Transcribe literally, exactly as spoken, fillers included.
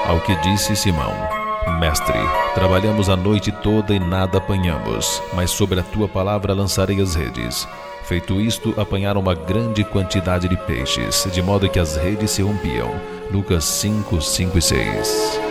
Ao que disse Simão: Mestre, trabalhamos a noite toda e nada apanhamos, mas sobre a tua palavra lançarei as redes. Feito isto, apanharam uma grande quantidade de peixes, de modo que as redes se rompiam. Lucas cinco, cinco e seis.